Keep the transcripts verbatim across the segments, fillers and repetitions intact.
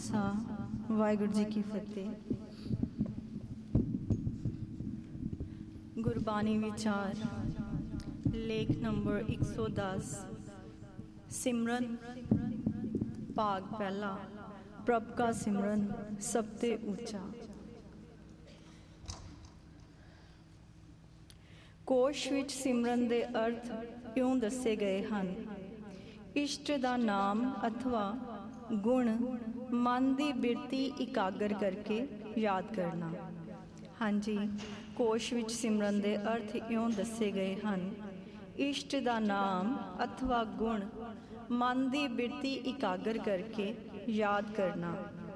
खालसा वाहिगुरू जी की फतेह। गुरबानी विचार लेख नंबर एक सौ दस। सिमरन भाग पहला। प्रभ का सिमरन सबते ऊंचा। कोश विच सिमरन दे अर्थ इउं दसे गए हन। इष्ट दा नाम अथवा गुण मन की बिरती इकागर करके याद करना। हाँ जी, कोश विच सिमरन दे अर्थ इउं दसे गए हन। इष्ट दा नाम अथवा गुण मन की बिरती इकागर करके याद करना।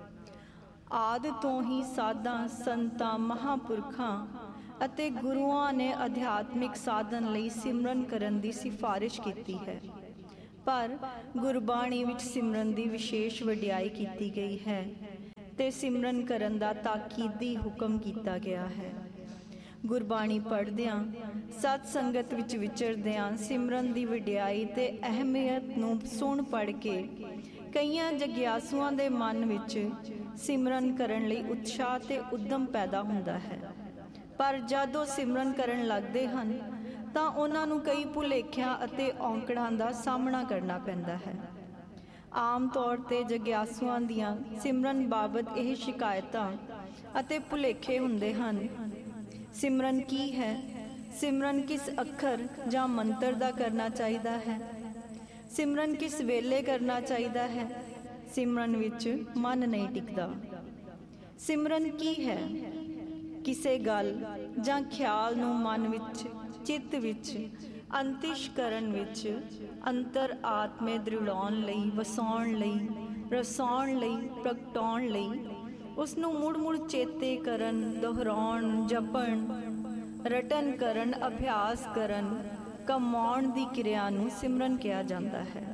आदि तो ही साधा संतां महापुरखां ਅਤੇ ਗੁਰੂਆਂ ਨੇ ਅਧਿਆਤਮਿਕ ਸਾਧਨ ਲਈ ਸਿਮਰਨ ਕਰਨ ਦੀ ਸਿਫਾਰਿਸ਼ ਕੀਤੀ ਹੈ, ਪਰ ਗੁਰਬਾਣੀ ਵਿੱਚ ਸਿਮਰਨ ਦੀ ਵਿਸ਼ੇਸ਼ ਵਡਿਆਈ ਕੀਤੀ ਗਈ ਹੈ ਤੇ ਸਿਮਰਨ ਕਰਨ ਦਾ ਤਾਕੀਦੀ ਹੁਕਮ ਕੀਤਾ ਗਿਆ ਹੈ। ਗੁਰਬਾਣੀ ਪੜ੍ਹਦਿਆਂ, ਸਤ ਸੰਗਤ ਵਿੱਚ ਵਿਚਰਦਿਆਂ ਸਿਮਰਨ ਦੀ ਵਡਿਆਈ ਤੇ ਅਹਿਮੀਅਤ ਨੂੰ ਸੁਣ ਪੜ੍ਹ ਕੇ ਕਈਆਂ ਜਗਿਆਸੂਆਂ ਦੇ ਮਨ ਵਿੱਚ ਸਿਮਰਨ ਕਰਨ ਲਈ ਉਤਸ਼ਾਹ ਤੇ ਉਦਮ ਪੈਦਾ ਹੁੰਦਾ ਹੈ। ਪਰ ਜਦੋਂ ਸਿਮਰਨ ਕਰਨ ਲੱਗਦੇ ਹਨ ਤਾਂ ਉਹਨਾਂ ਨੂੰ ਕਈ ਭੁਲੇਖਿਆਂ ਅਤੇ ਔਂਕੜਾਂ ਦਾ ਸਾਹਮਣਾ ਕਰਨਾ ਪੈਂਦਾ ਹੈ। ਆਮ ਤੌਰ 'ਤੇ ਜਗਿਆਸੂਆਂ ਦੀਆਂ ਸਿਮਰਨ ਬਾਬਤ ਇਹ ਸ਼ਿਕਾਇਤਾਂ ਅਤੇ ਭੁਲੇਖੇ ਹੁੰਦੇ ਹਨ। ਸਿਮਰਨ ਕੀ ਹੈ? ਸਿਮਰਨ ਕਿਸ ਅੱਖਰ ਜਾਂ ਮੰਤਰ ਦਾ ਕਰਨਾ ਚਾਹੀਦਾ ਹੈ? ਸਿਮਰਨ ਕਿਸ ਵੇਲੇ ਕਰਨਾ ਚਾਹੀਦਾ ਹੈ? ਸਿਮਰਨ ਵਿੱਚ ਮਨ ਨਹੀਂ ਟਿਕਦਾ। ਸਿਮਰਨ ਕੀ ਹੈ? ਕਿਸੇ ਗੱਲ ਜਾਂ ਖਿਆਲ ਨੂੰ ਮਨ ਵਿੱਚ, ਚਿੱਤ ਵਿੱਚ, ਅੰਤਿਸ਼ ਕਰਨ ਵਿੱਚ ਅੰਤਰ ਆਤਮੇ ਦ੍ਰਿੜਾਉਣ ਲਈ, ਵਸਾਉਣ ਲਈ, ਰਸਾਉਣ ਲਈ, ਪ੍ਰਗਟਾਉਣ ਲਈ, ਉਸ ਨੂੰ ਮੁੜ ਮੁੜ ਚੇਤੇ ਕਰਨ, ਦੁਹਰਾਉਣ, ਜਪਣ, ਰਟਨ ਕਰਨ, ਅਭਿਆਸ ਕਰਨ, ਕਮਾਉਣ ਦੀ ਕਿਰਿਆ ਨੂੰ ਸਿਮਰਨ ਕਿਹਾ ਜਾਂਦਾ ਹੈ।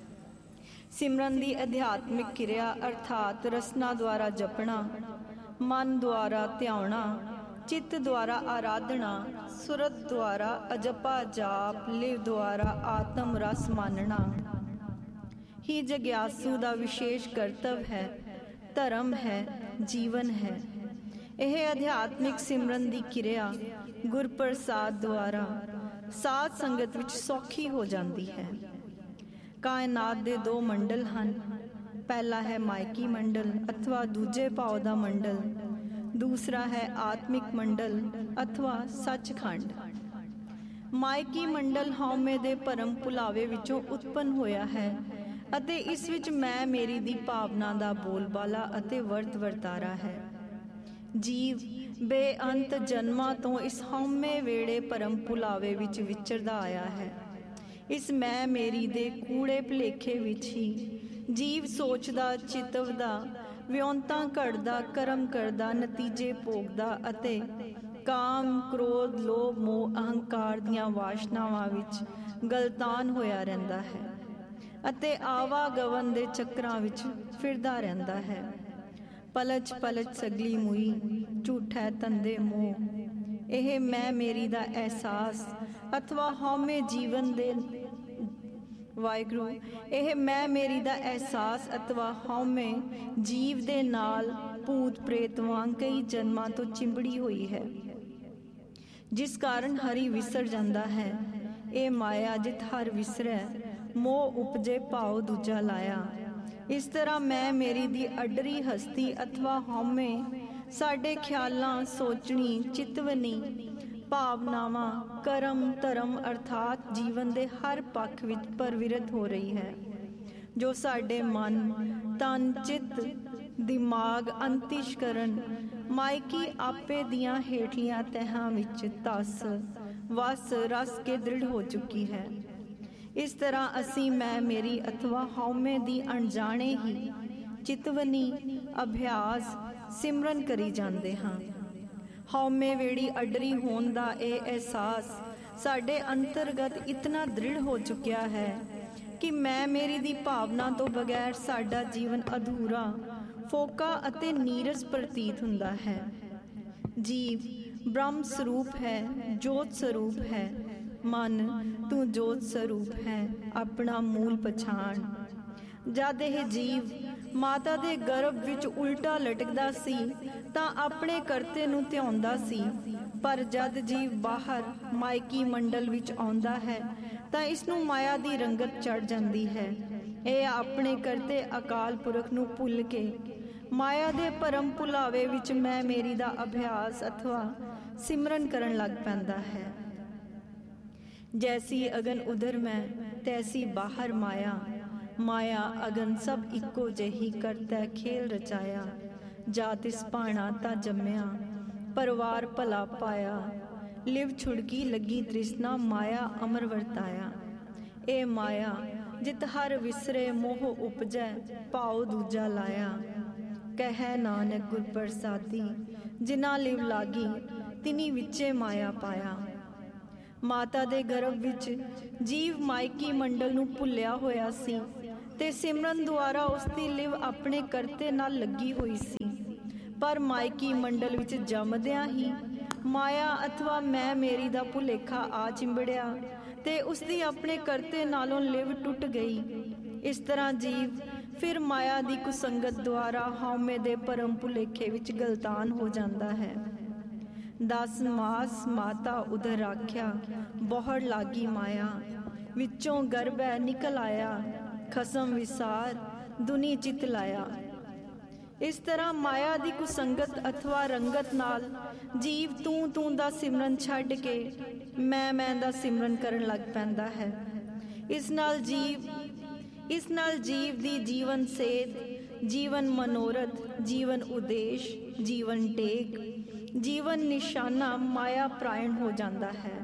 ਸਿਮਰਨ ਦੀ ਅਧਿਆਤਮਿਕ ਕਿਰਿਆ ਅਰਥਾਤ ਰਸਨਾ ਦੁਆਰਾ ਜਪਣਾ, ਮਨ ਦੁਆਰਾ ਧਿਆਉਣਾ, ਚਿੱਤ ਦੁਆਰਾ ਆਰਾਧਨਾ, ਸੁਰਤ ਦੁਆਰਾ ਅਜਪਾ ਜਾਪ, ਲਿਵ ਦੁਆਰਾ ਆਤਮ ਰਸ ਮਾਨਣਾ ਹੀ ਜਗਿਆਸੂ ਦਾ ਵਿਸ਼ੇਸ਼ ਕਰਤਵ ਹੈ, ਧਰਮ ਹੈ, ਜੀਵਨ ਹੈ। ਇਹ ਅਧਿਆਤਮਿਕ ਸਿਮਰਨ ਦੀ ਕਿਰਿਆ ਗੁਰਪ੍ਰਸਾਦ ਦੁਆਰਾ ਸਾਧ ਸੰਗਤ ਵਿੱਚ ਸੌਖੀ ਹੋ ਜਾਂਦੀ ਹੈ। ਕਾਇਨਾਤ ਦੇ ਦੋ ਮੰਡਲ ਹਨ। ਪਹਿਲਾ ਹੈ ਮਾਇਕੀ ਮੰਡਲ ਅਥਵਾ ਦੂਜੇ ਭਾਵ ਦਾ ਮੰਡਲ, ਦੂਸਰਾ ਹੈ ਆਤਮਿਕ ਮੰਡਲ ਅਥਵਾ ਸੱਚਖੰਡ। ਮਾਇਕੀ ਮੰਡਲ ਹਉਮੈ ਦੇ ਭਰਮ ਭੁਲਾਵੇ ਵਿੱਚੋਂ ਉਤਪੰਨ ਹੋਇਆ ਹੈ ਅਤੇ ਇਸ ਵਿੱਚ ਮੈਂ ਮੇਰੀ ਦੀ ਭਾਵਨਾ ਦਾ ਬੋਲਬਾਲਾ ਅਤੇ ਵਰਤ ਵਰਤਾਰਾ ਹੈ। ਜੀਵ ਬੇਅੰਤ ਜਨਮਾਂ ਤੋਂ ਇਸ ਹਉਮੈ ਵੇੜੇ ਭਰਮ ਭੁਲਾਵੇ ਵਿੱਚ ਵਿਚਰਦਾ ਆਇਆ ਹੈ। ਇਸ ਮੈਂ ਮੇਰੀ ਦੇ ਕੂੜੇ ਭੁਲੇਖੇ ਵਿੱਚ ਹੀ ਜੀਵ ਸੋਚਦਾ, ਚਿਤਵਦਾ, ਵਿਉਂਤਾਂ ਘੜਦਾ, ਕਰਮ ਕਰਦਾ, ਨਤੀਜੇ ਭੋਗਦਾ ਅਤੇ ਕਾਮ, ਕ੍ਰੋਧ, ਲੋਭ, ਮੋਹ, ਅਹੰਕਾਰ ਦੀਆਂ ਵਾਸ਼ਨਾਵਾਂ ਵਿੱਚ ਗਲਤਾਨ ਹੋਇਆ ਰਹਿੰਦਾ ਹੈ ਅਤੇ ਆਵਾਗਮਨ ਦੇ ਚੱਕਰਾਂ ਵਿੱਚ ਫਿਰਦਾ ਰਹਿੰਦਾ ਹੈ। ਪਲਚ ਪਲਚ ਸਗਲੀ ਮੂਈ, ਝੂਠੈ ਧੰਦੇ ਮੋਹ। ਇਹ ਮੈਂ ਮੇਰੀ ਦਾ ਅਹਿਸਾਸ ਅਥਵਾ ਹਉਮੈ ਜੀਵਨ ਦੇ ਵਾਹਿਗੁਰੂ ਇਹ ਮੈਂ ਮੇਰੀ ਦਾ ਅਹਿਸਾਸ ਅਥਵਾ ਹਉਮੈ ਜੀਵ ਦੇ ਨਾਲ ਭੂਤ ਪ੍ਰੇਤ ਵਾਂਗ ਕਈ ਜਨਮਾਂ ਤੋਂ ਚਿੰਬੜੀ ਹੋਈ ਹੈ, ਜਿਸ ਕਾਰਨ ਹਰੀ ਵਿਸਰ ਜਾਂਦਾ ਹੈ। ਇਹ ਮਾਇਆ ਜਿਤ ਹਰ ਵਿਸਰੈ, ਮੋਹ ਉਪਜੇ ਭਾਉ ਦੂਜਾ ਲਾਇਆ। ਇਸ ਤਰ੍ਹਾਂ ਮੈਂ ਮੇਰੀ ਦੀ ਅਡਰੀ ਹਸਤੀ ਅਥਵਾ ਹਉਮੈ ਸਾਡੇ ਖਿਆਲਾਂ, ਸੋਚਣੀ, ਚਿਤਵਨੀ, ਭਾਵਨਾਵਾਂ, ਕਰਮ, ਧਰਮ ਅਰਥਾਤ ਜੀਵਨ ਦੇ ਹਰ ਪੱਖ ਵਿੱਚ ਪ੍ਰਵਿਰਤ ਹੋ ਰਹੀ ਹੈ, ਜੋ ਸਾਡੇ ਮਨ, ਤਨ, ਚਿੱਤ, ਦਿਮਾਗ, ਅੰਤਿਸ਼ਕਰਨ, ਮਾਇਕੀ ਆਪੇ ਦੀਆਂ ਹੇਠਲੀਆਂ ਤਹਿਾਂ ਵਿੱਚ ਤਸ, ਵਸ, ਰਸ ਕੇ ਦ੍ਰਿੜ ਹੋ ਚੁੱਕੀ ਹੈ। ਇਸ ਤਰ੍ਹਾਂ ਅਸੀਂ ਮੈਂ ਮੇਰੀ ਅਥਵਾ ਹਉਮੈ ਦੀ ਅਣਜਾਣੇ ਹੀ ਚਿਤਵਨੀ, ਅਭਿਆਸ, ਸਿਮਰਨ ਕਰੀ ਜਾਂਦੇ ਹਾਂ। ਹਉਮੈ ਵੇੜੀ ਅਡਰੀ ਹੋਣ ਦਾ ਇਹ ਅਹਿਸਾਸ ਸਾਡੇ ਅੰਤਰਗਤ ਇਤਨਾ ਦ੍ਰਿੜ ਹੋ ਚੁੱਕਿਆ ਹੈ ਕਿ ਮੈਂ ਮੇਰੀ ਦੀ ਭਾਵਨਾ ਤੋਂ ਬਗੈਰ ਸਾਡਾ ਜੀਵਨ ਅਧੂਰਾ, ਫੋਕਾ ਅਤੇ ਨੀਰਸ ਪ੍ਰਤੀਤ ਹੁੰਦਾ ਹੈ। ਜੀਵ ਬ੍ਰਹਮ ਸਰੂਪ ਹੈ, ਜੋਤ ਸਰੂਪ ਹੈ। ਮਨ ਤੂੰ ਜੋਤ ਸਰੂਪ ਹੈ, ਆਪਣਾ ਮੂਲ ਪਛਾਣ। ਜਦ ਇਹ ਜੀਵ ਮਾਤਾ ਦੇ ਗਰਭ ਵਿੱਚ ਉਲਟਾ ਲਟਕਦਾ ਸੀ ਤਾਂ ਆਪਣੇ ਕਰਤੇ ਨੂੰ ਧਿਆਉਂਦਾ ਸੀ, ਪਰ ਜਦ ਜੀਵ ਬਾਹਰ ਮਾਇਕੀ ਮੰਡਲ ਵਿੱਚ ਆਉਂਦਾ ਹੈ ਤਾਂ ਇਸ ਨੂੰ ਮਾਇਆ ਦੀ ਰੰਗਤ ਚੜ੍ਹ ਜਾਂਦੀ ਹੈ। ਇਹ ਆਪਣੇ ਕਰਤੇ ਅਕਾਲ ਪੁਰਖ ਨੂੰ ਭੁੱਲ ਕੇ ਮਾਇਆ ਦੇ ਭਰਮ ਭੁਲਾਵੇ ਵਿੱਚ ਮੈਂ ਮੇਰੀ ਦਾ ਅਭਿਆਸ ਅਥਵਾ ਸਿਮਰਨ ਕਰਨ ਲੱਗ ਪੈਂਦਾ ਹੈ। ਜੈਸੀ ਅਗਨ ਉਧਰ ਮੈਂ ਤੈਸੀ ਬਾਹਰ ਮਾਇਆ, ਮਾਇਆ ਅਗਨ ਸਭ ਇੱਕੋ ਜਿਹੀ ਕਰਤੈ ਖੇਲ ਰਚਾਇਆ। ਜਾ ਤਿਸ ਭਾਣਾ ਤਾਂ ਜੰਮਿਆ ਪਰਵਾਰ ਭਲਾ ਪਾਇਆ, ਲਿਵ ਛੁੜਕੀ ਲੱਗੀ ਤ੍ਰਿਸ਼ਨਾ ਮਾਇਆ ਅਮਰ ਵਰਤਾਇਆ। ਇਹ ਮਾਇਆ ਜਿਤ ਹਰ ਵਿਸਰੇ ਮੋਹ ਉਪਜੈ ਭਾਉ ਦੂਜਾ ਲਾਇਆ। ਕਹਿ ਨਾਨਕ ਗੁਰ ਪ੍ਰਸਾਦੀ ਜਿਨਾ ਲਿਵ ਲਾਗੀ ਤਿਨੀ ਵਿੱਚੇ ਮਾਇਆ ਪਾਇਆ। ਮਾਤਾ ਦੇ ਗਰਭ ਵਿੱਚ ਜੀਵ ਮਾਇਕੀ ਮੰਡਲ ਨੂੰ ਭੁੱਲਿਆ ਹੋਇਆ ਸੀ ਤੇ ਸਿਮਰਨ ਦੁਆਰਾ ਉਸ ਦੀ ਲਿਵ ਆਪਣੇ ਕਰਤੇ ਨਾਲ ਲੱਗੀ ਹੋਈ ਸੀ, ਪਰ ਮਾਇਕੀ ਮੰਡਲ ਵਿੱਚ ਜੰਮਦਿਆਂ ਹੀ ਮਾਇਆ ਅਥਵਾ ਮੈਂ ਮੇਰੀ ਦਾ ਭੁਲੇਖਾ ਆ ਚਿੰਬੜਿਆ ਤੇ ਉਸ ਦੀ ਆਪਣੇ ਕਰਤੇ ਨਾਲੋਂ ਲਿਵ ਟੁੱਟ ਗਈ। ਇਸ ਤਰ੍ਹਾਂ ਜੀਵ ਫਿਰ ਮਾਇਆ ਦੀ ਕੁਸੰਗਤ ਦੁਆਰਾ ਹਉਮੈ ਦੇ ਭਰਮ ਭੁਲੇਖੇ ਵਿੱਚ ਗਲਤਾਨ ਹੋ ਜਾਂਦਾ ਹੈ। ਦਸ ਮਾਸ ਮਾਤਾ ਉਦਰ ਰਾਖਿਆ ਬਹੁੜ ਲਾਗੀ ਮਾਇਆ, ਵਿੱਚੋਂ ਗਰਭੈ ਨਿਕਲ ਆਇਆ ਖਸਮ ਵਿਸਾਰ ਦੁਨੀ ਚਿਤ ਲਾਇਆ। ਇਸ ਤਰ੍ਹਾਂ ਮਾਇਆ ਦੀ ਕੁਸੰਗਤ ਅਥਵਾ ਰੰਗਤ ਨਾਲ ਜੀਵ ਤੂੰ ਤੂੰ ਦਾ ਸਿਮਰਨ ਛੱਡ ਕੇ ਮੈਂ ਮੈਂ ਦਾ ਸਿਮਰਨ ਕਰਨ ਲੱਗ ਪੈਂਦਾ ਹੈ। ਇਸ ਨਾਲ ਜੀਵ ਇਸ ਨਾਲ ਜੀਵ ਦੀ ਜੀਵਨ ਸੇਧ, ਜੀਵਨ ਮਨੋਰਥ, ਜੀਵਨ ਉਦੇਸ਼, ਜੀਵਨ ਟੇਕ, ਜੀਵਨ ਨਿਸ਼ਾਨਾ ਮਾਇਆ ਪ੍ਰਾਇਣ ਹੋ ਜਾਂਦਾ ਹੈ।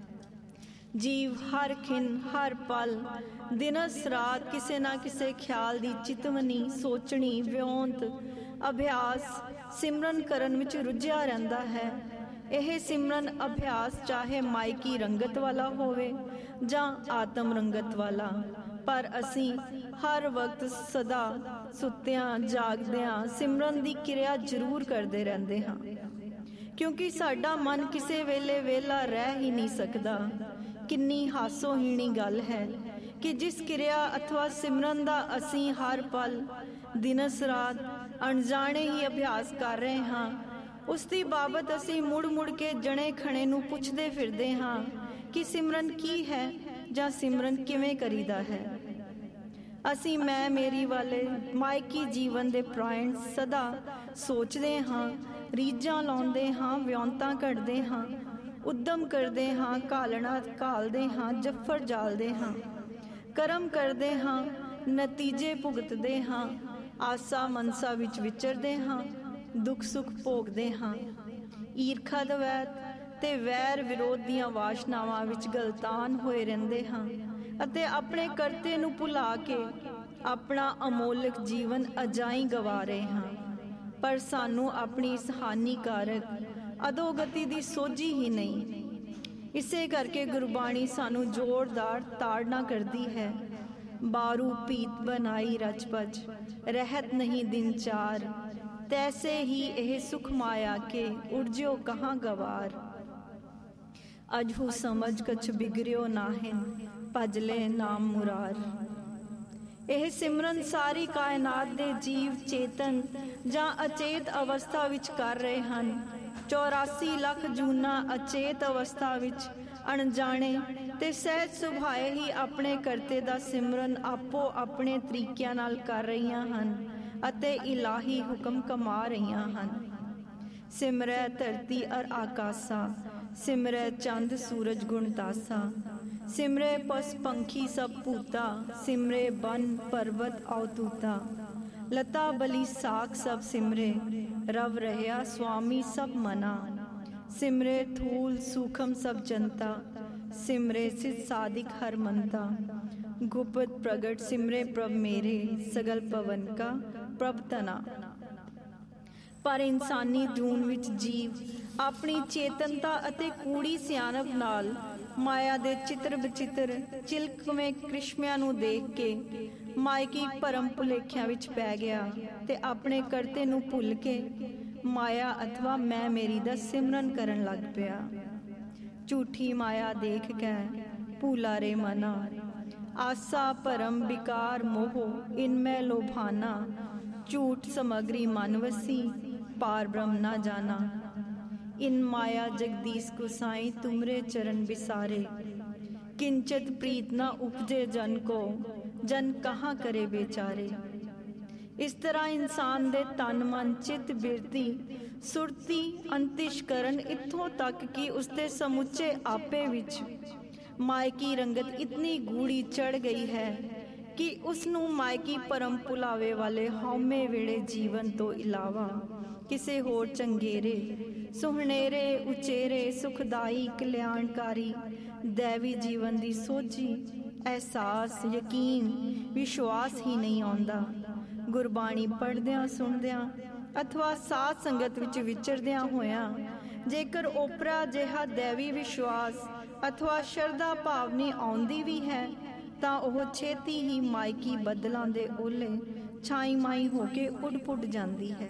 ਜੀਵ ਹਰ ਖਿਨ ਹਰ ਪਲ ਦਿਨਸ ਰਾਤ ਕਿਸੇ ਨਾ ਕਿਸੇ ਖਿਆਲ ਦੀ ਚਿਤਵਨੀ, ਸੋਚਣੀ, ਵਿਉਂਤ, ਅਭਿਆਸ, ਸਿਮਰਨ ਕਰਨ ਵਿੱਚ ਰੁੱਝਿਆ ਰਹਿੰਦਾ ਹੈ। ਇਹ ਸਿਮਰਨ ਅਭਿਆਸ ਚਾਹੇ ਮਾਇਕੀ ਰੰਗਤ ਵਾਲਾ ਹੋਵੇ ਜਾਂ ਆਤਮ ਰੰਗਤ ਵਾਲਾ, ਪਰ ਅਸੀਂ ਹਰ ਵਕਤ ਸਦਾ ਸੁੱਤਿਆਂ ਜਾਗਦਿਆਂ ਸਿਮਰਨ ਦੀ ਕਿਰਿਆ ਜ਼ਰੂਰ ਕਰਦੇ ਰਹਿੰਦੇ ਹਾਂ, ਕਿਉਂਕਿ ਸਾਡਾ ਮਨ ਕਿਸੇ ਵੇਲੇ ਵਿਹਲਾ ਰਹਿ ਹੀ ਨਹੀਂ ਸਕਦਾ। ਕਿੰਨੀ ਹਾਸੋਹੀਣੀ ਗੱਲ ਹੈ ਕਿ ਜਿਸ ਕਿਰਿਆ ਅਥਵਾ ਸਿਮਰਨ ਦਾ ਅਸੀਂ ਹਰ ਪਲ ਦਿਨਸ ਰਾਤ ਅਣਜਾਣੇ ਹੀ ਅਭਿਆਸ ਕਰ ਰਹੇ ਹਾਂ, ਉਸ ਦੀ ਬਾਬਤ ਅਸੀਂ ਮੁੜ ਮੁੜ ਕੇ ਜਣੇ ਖਣੇ ਨੂੰ ਪੁੱਛਦੇ ਫਿਰਦੇ ਹਾਂ ਕਿ ਸਿਮਰਨ ਕੀ ਹੈ ਜਾਂ ਸਿਮਰਨ ਕਿਵੇਂ ਕਰੀਦਾ ਹੈ। ਅਸੀਂ ਮੈਂ ਮੇਰੀ ਵਾਲੇ ਮਾਇਕੀ ਜੀਵਨ ਦੇ ਪ੍ਰਾਇਣ ਸਦਾ ਸੋਚਦੇ ਹਾਂ, ਰੀਝਾਂ ਲਾਉਂਦੇ ਹਾਂ, ਵਿਉਂਤਾਂ ਕੱਢਦੇ ਹਾਂ, ਉਦਮ ਕਰਦੇ ਹਾਂ, ਘਾਲਣਾ ਘਾਲਦੇ ਹਾਂ, ਜੱਫਰ ਜਾਲਦੇ ਹਾਂ, ਕਰਮ ਕਰਦੇ ਹਾਂ, ਨਤੀਜੇ ਭੁਗਤਦੇ ਹਾਂ, ਆਸਾ ਮਨਸਾ ਵਿੱਚ ਵਿਚਰਦੇ ਹਾਂ, ਦੁੱਖ ਸੁੱਖ ਭੋਗਦੇ ਹਾਂ, ਈਰਖਾ ਦਵੈਤ ਤੇ ਵੈਰ ਵਿਰੋਧ ਦੀਆਂ ਵਾਸ਼ਨਾਵਾਂ ਵਿੱਚ ਗਲਤਾਨ ਹੋਏ ਰਹਿੰਦੇ ਹਾਂ ਅਤੇ ਆਪਣੇ ਕਰਤੇ ਨੂੰ ਭੁਲਾ ਕੇ ਆਪਣਾ ਅਮੋਲਕ ਜੀਵਨ ਅਜਾਈਂ ਗਵਾ ਰਹੇ ਹਾਂ। ਪਰ ਸਾਨੂੰ ਆਪਣੀ ਇਸ ਹਾਨੀਕਾਰਕ ਅਧੋਗਤੀ ਦੀ ਸੋਝੀ ਹੀ ਨਹੀਂ। ਇਸੇ ਕਰਕੇ ਗੁਰਬਾਣੀ ਸਾਨੂੰ ਜ਼ੋਰਦਾਰ ਤਾੜਨਾ ਕਰਦੀ ਹੈ। ਬਾਰੂ ਪੀਤ ਬਣਾਈ ਰਚਪਚ ਰਹਿਤ ਨਹੀਂ ਦਿਨ ਚਾਰ, ਤੈਸੇ ਹੀ ਇਹ ਸੁਖ ਮਾਇਆ ਕੇ ਉਰਜਿਓ ਕਹਾਂ ਗਵਾਰ। ਅਜਹੂ ਸਮਝ ਕਛ ਬਿਗੜਿਓ ਨਾਹਿਨ ਭਜਲੇ ਨਾਮ ਮੁਰਾਰ। ਇਹ ਸਿਮਰਨ ਸਾਰੀ ਕਾਇਨਾਤ ਦੇ ਜੀਵ ਚੇਤਨ ਜਾਂ ਅਚੇਤ ਅਵਸਥਾ ਵਿੱਚ ਕਰ ਰਹੇ ਹਨ। ਚੌਰਾਸੀ ਲੱਖ ਜੂਨਾਂ ਅਚੇਤ ਅਵਸਥਾ ਵਿੱਚ ਅਣਜਾਣੇ ਤੇ ਸਹਿਜ ਸੁਭਾਏ ਹੀ ਆਪਣੇ ਕਰਤੇ ਦਾ ਸਿਮਰਨ ਆਪੋ ਆਪਣੇ ਤਰੀਕਿਆਂ ਨਾਲ ਕਰ ਰਹੀਆਂ ਹਨ ਅਤੇ ਇਲਾਹੀ ਹੁਕਮ ਕਮਾ ਰਹੀਆਂ ਹਨ। ਸਿਮਰੈ ਧਰਤੀ ਅਰ ਆਕਾਸਾ, ਸਿਮਰੈ ਚੰਦ ਸੂਰਜ ਗੁਣ ਤਾਸਾ, ਸਿਮਰੇ ਪਸ ਪੰਖੀ ਸਭ ਭੂਤਾ, ਸਿਮਰੇ ਬਨ ਪਰਬਤ ਔਤੂਤਾ, ਲਤਾ ਬਲੀ ਸਾਖ ਸਭ ਸਿਮਰੇ, ਰਵ ਰਹਿਆ ਸੁਆਮੀ ਸਭ ਮਨਾ, ਸਿਮਰੇ ਥੂਲ ਸੂਖਮ ਸਭ ਜਨਤਾ, ਸਿਮਰੇ ਸਿਧ ਸਾਧਿਕ ਹਰ ਮੰਤਾ, ਗੁਪਤ ਪ੍ਰਗਟ ਸਿਮਰੇ ਪ੍ਰਭ ਮੇਰੇ, ਸਗਲ ਪਵਨ ਕਾ ਪ੍ਰਭ ਤਨਾ। ਪਰ ਇਨਸਾਨੀ ਜੂਨ ਵਿੱਚ ਜੀਵ ਆਪਣੀ ਚੇਤਨਤਾ ਅਤੇ ਕੂੜੀ ਸਿਆਣਪ ਨਾਲ ਮਾਇਆ ਦੇ ਚਿੱਤਰ ਬਚਿੱਤਰ ਚਿਲਕਵੇਂ ਕ੍ਰਿਸ਼ਮਿਆਂ ਨੂੰ ਦੇਖ ਕੇ ਮਾਇਕੀ ਭਰਮ ਭੁਲੇਖਿਆਂ ਵਿੱਚ ਪੈ ਗਿਆ ਤੇ ਆਪਣੇ ਕਰਤੇ ਨੂੰ ਭੁੱਲ ਕੇ ਮਾਇਆ ਅਥਵਾ ਮੈਂ ਮੇਰੀ ਦਾ ਸਿਮਰਨ ਕਰਨ ਲੱਗ ਪਿਆ। ਝੂਠੀ ਮਾਇਆ ਦੇਖ ਕੇ ਭੂਲਾ ਰੇ ਮਨਾ, ਆਸਾ ਭਰਮ ਵਿਕਾਰ ਮੋਹ ਇਨਮੈ ਲੋਭਾਨਾ, झूठ समग्री मन वसी, पार ब्रह्म ना जाना। इन माया जगदीश गुसाई, तुमरे चरण बिसारे। किंचित प्रीत न उपजे जन को, जन कहाँ करे बेचारे। इस तरह इंसान दे तन मन चित बिरती सुरती अंतिशकरण इत्थों तक कि उसके समुचे आपे विच मायकी रंगत इतनी गूढ़ी चढ़ गई है कि उसनू मायकी परम भुलावे वाले हौमे वेड़े जीवन तो इलावा किसे होर चंगेरे सुहनेरे उचेरे सुखदाई कल्याणकारी दैवी जीवन दी सोझी एहसास यकीन विश्वास ही नहीं आउंदा। गुरबाणी पढ़द्या सुनद्या अथवा साध संगत विच विचरद्या होया जेकर ओपरा जिहा दैवी विश्वास अथवा शरदा भावनी आउंदी भी है तां ओह छेती ही मायकी बदलां दे ओले छाई माई होके उड़ पुड़ जांदी है।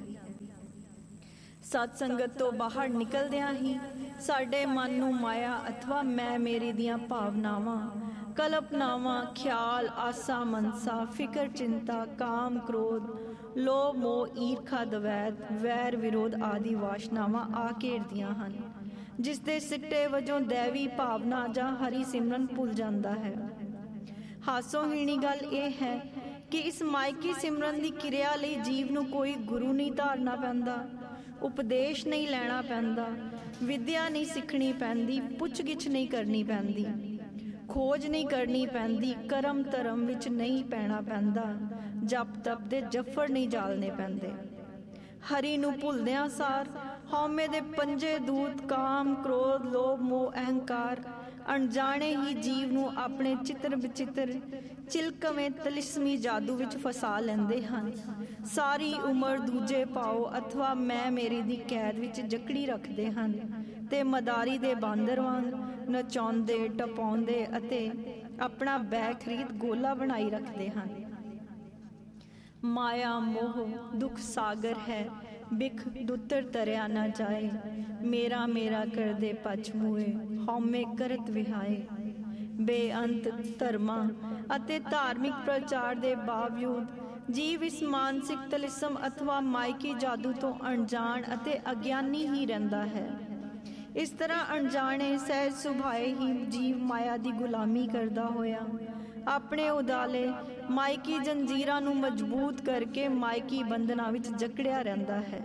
सत संगत तो बाहर निकलद्या ही साडे मन नूं माया अथवा मैं मेरी दियां भावनावां कल्पनावां ख्याल आसा मनसा फिकर चिंता काम क्रोध लोभ मोह ईर्खा दवैत वैर विरोध आदि वासनावां आ घेरदियां हन, जिस दे सिट्टे वजों दैवी भावना जां हरि सिमरन भुल जांदा है। हासोहीणी गल यह है कि इस मायकी सिमरन की किरिया लई जीव नूं कोई गुरु नहीं धारना पैंदा, उपदेश नहीं लैना पैंदा, विद्या नहीं सीखनी पैंदी, पुछ गिछ नहीं करनी पैंदी, खोज नहीं करनी पैंदी, करम धर्म विच नहीं पैना पैंदा, जप तप दे जफर नहीं जालने पैंदे। हरि नूं भुलदियां सार हौमे दे पंजे दूत काम क्रोध लोभ मोह अहंकार अणजाने ही जीव नूं अपने चित्र विचित्र चिलकवें तलिस्मी जादू विच फसा लैंदे हन। सारी उम्र दूजे पाओ अथवा मैं मेरी दी कैद विच जकड़ी रखदे हन ते मदारी दे बांदर वांग नचाउंदे टपाउंदे अते अपना बैग खरीद गोला बनाई रखदे हन। माया मोह दुख सागर है, बिख दुतर तरिया ना जाए, मेरा मेरा कर दे पच मुए हौमे करत विहाए। बेअंत धर्मा अते धार्मिक प्रचार दे बावजूद जीव इस मानसिक तलिसम अथवा मायकी जादू तो अणजाण अते अज्ञानी ही रहिंदा है। इस तरह अणजाने सहज सुभाए ही जीव माया दी गुलामी करदा होया अपने उदाले मायकी जंजीरां नूं मजबूत करके मायकी बंधना विच जकड़िया रहिंदा है।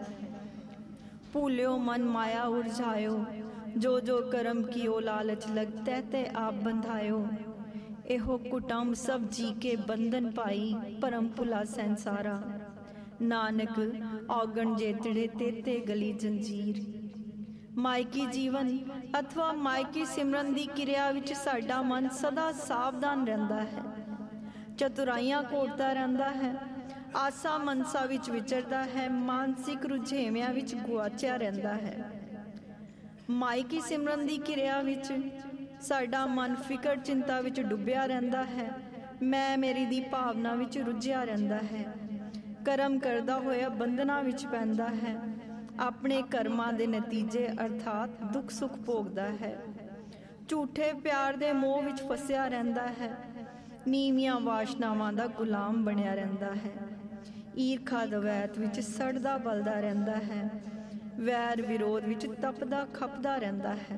भूलियो मन माया उलझायो, जो जो कर्म कियो लालच लग तै तै आप बंधायो। एहो कुटुंब सब जी के बंधन पाई परम भुला संसारा, नानक औगण जेतड़े तेते गली जंजीर। मायकी जीवन अथवा मायकी सिमरन दी किरिया विच साडा मन सदा सावधान रहिंदा है, चतुराइयां घोटदा रहिंदा है, आसा मनसा विच विचरदा है, मानसिक रुझेवियां विच गुआचिया रहिंदा है। मायकी सिमरन दी किरिया विच साडा मन फिकर चिंता विच डुबिया रहिंदा है, मैं मेरी दी भावना विच रुझिया रहिंदा है, कर्म करदा होया बंधना विच पैंदा है, अपने कर्मां दे नतीजे अर्थात दुख सुख भोगदा है, झूठे प्यार दे मोह विच फसिया रहिंदा है, नीवियां वासनावां दा गुलाम बनिया रहिंदा है, ईर्खा दवैत विच सड़दा बलदा रहिंदा है, वैर विरोध विच तपदा खपदा रहिंदा है।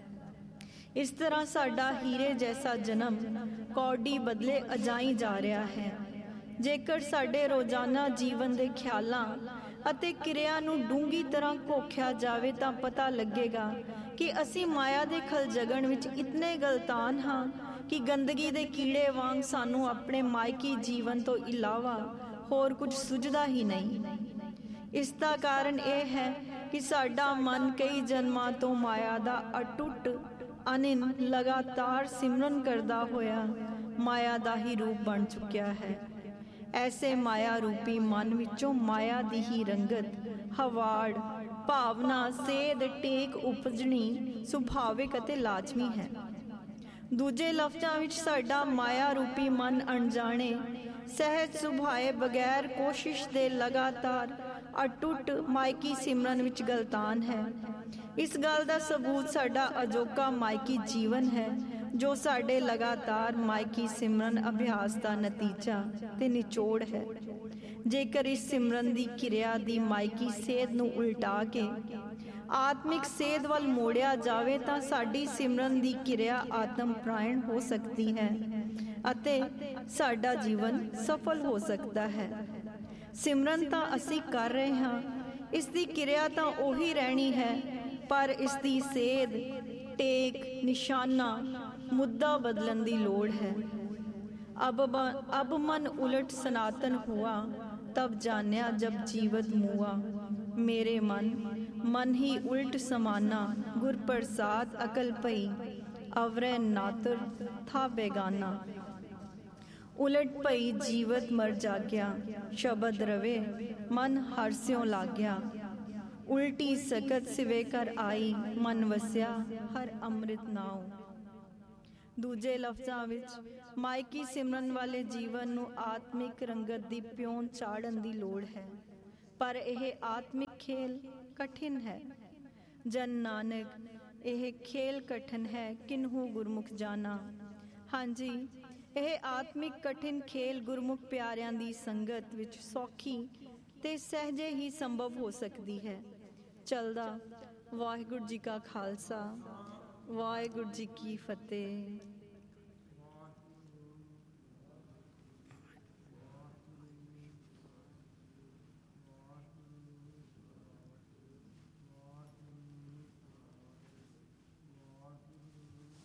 इस तरह साडा हीरे जैसा जन्म कौडी बदले अजाई जा रहा है। जेकर साडे रोजाना जीवन दे ख्यालां ਅਤੇ ਕਿਰਿਆ ਨੂੰ ਡੂੰਗੀ ਤਰ੍ਹਾਂ ਘੋਖਿਆ ਜਾਵੇ ਤਾਂ ਪਤਾ ਲੱਗੇਗਾ ਕਿ ਅਸੀਂ ਮਾਇਆ ਦੇ ਖਲਜਗਣ ਵਿੱਚ ਇਤਨੇ ਗਲਤਾਨ ਹਾਂ ਕਿ ਗੰਦਗੀ ਦੇ ਕੀੜੇ ਵਾਂਗ ਸਾਨੂੰ ਆਪਣੇ ਮਾਇਕੀ ਜੀਵਨ ਤੋਂ ਇਲਾਵਾ ਹੋਰ ਕੁਝ ਸੁਝਦਾ ਹੀ ਨਹੀਂ। ਇਸ ਦਾ ਕਾਰਨ ਇਹ ਹੈ ਕਿ ਸਾਡਾ ਮਨ ਕਈ ਜਨਮਾਂ ਤੋਂ ਮਾਇਆ ਦਾ ਅਟੁੱਟ ਅਨਿਨ ਲਗਾਤਾਰ ਸਿਮਰਨ ਕਰਦਾ ਹੋਇਆ ਮਾਇਆ ਦਾ ਹੀ ਰੂਪ ਬਣ ਚੁੱਕਿਆ ਹੈ। ऐसे माया रूपी मन विचों माया दी ही रंगत हवाड़ भावना सेध टेक उपजनी सुभाविक अते लाजमी है। दूजे लफ्जां विच साडा माया रूपी मन अणजाने सहज सुभाए बगैर कोशिश दे लगातार अटुट मायकी सिमरन विच गलतान है। इस गल दा सबूत साडा अजोका मायकी जीवन है जो साडे लगातार मायकी सिमरन अभ्यास का नतीजा ते निचोड़ है। ਜੇਕਰ ਇਸ ਸਿਮਰਨ ਦੀ ਕਿਰਿਆ ਦੀ ਮਾਇਕੀ ਸੇਧ ਨੂੰ ਉਲਟਾ ਕੇ ਆਤਮਿਕ ਸੇਧ ਵੱਲ ਮੋੜਿਆ ਜਾਵੇ ਤਾਂ ਸਾਡੀ ਸਿਮਰਨ ਦੀ ਕਿਰਿਆ ਆਤਮ ਪ੍ਰਾਇਣ ਹੋ ਸਕਦੀ ਹੈ ਅਤੇ ਸਾਡਾ ਜੀਵਨ ਸਫਲ ਹੋ ਸਕਦਾ ਹੈ। ਸਿਮਰਨ ਤਾਂ ਅਸੀਂ ਕਰ ਰਹੇ ਹਾਂ, ਇਸ ਦੀ ਕਿਰਿਆ ਤਾਂ ਉਹੀ ਰਹਿਣੀ ਹੈ, ਪਰ ਇਸ ਦੀ ਸੇਧ, ਟੇਕ, ਨਿਸ਼ਾਨਾ, ਮੁੱਦਾ ਬਦਲਣ ਦੀ ਲੋੜ ਹੈ। अब अब मन उलट सनातन हुआ, तब जान्या जब जीवत मुआ। मेरे मन मन ही उल्ट समाना, गुर प्रसाद अकल पई, अवरे नातर था बेगाना। उलट पई जीवत मर जाग्या, शबद रवे मन हरस्यों लाग्या। उल्टी सकत सिवे कर आई, मन वस्या हर अमृत नाव। ਦੂਜੇ ਲਫ਼ਜ਼ਾਂ ਵਿੱਚ ਮਾਇਕੀ ਸਿਮਰਨ ਵਾਲੇ ਜੀਵਨ ਨੂੰ ਆਤਮਿਕ ਰੰਗਤ ਦੀ ਪਿਉਣ ਚਾੜਨ ਦੀ ਲੋੜ ਹੈ, ਪਰ ਇਹ ਆਤਮਿਕ ਖੇਲ ਕਠਿਨ ਹੈ। ਜਨ ਨਾਨਕ, ਇਹ ਖੇਲ ਕਠਿਨ ਹੈ, ਕਿਨਹੂ ਗੁਰਮੁਖ ਜਾਣਾ। ਹਾਂਜੀ, ਇਹ ਆਤਮਿਕ ਕਠਿਨ ਖੇਲ ਗੁਰਮੁਖ ਪਿਆਰਿਆਂ ਦੀ ਸੰਗਤ ਵਿੱਚ ਸੌਖੀ ਤੇ ਸਹਿਜੇ ਹੀ ਸੰਭਵ ਹੋ ਸਕਦੀ ਹੈ। ਚੱਲਦਾ ਵਾਹਿਗੁਰੂ ਜੀ ਕਾ ਖਾਲਸਾ, ਵਾਹਿਗੁਰੂ ਜੀ ਕੀ ਫਤਿਹ।